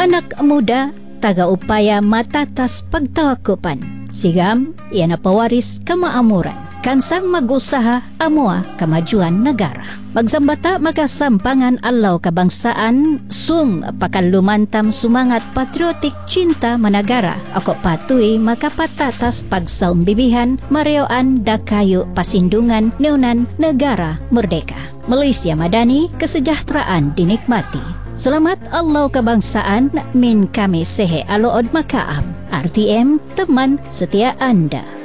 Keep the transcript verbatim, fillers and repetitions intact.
Anak muda taga upaya matatas pagtawakupan. Sigam, iyan na pawaris kamaamuran. Kansang mag-usaha amua kamajuan negara. Magsambata magasampangan alaw kabangsaan sung pakalumantam sumangat patriotik cinta managara. Ako patuy makapatatas pagsaumbibihan mareoan dakayo pasindungan neunan negara merdeka. Malaysia Madani, kesejahteraan dinikmati. Selamat Allah kebangsaan min kami sehe alood makaam. R T M, teman setia Anda.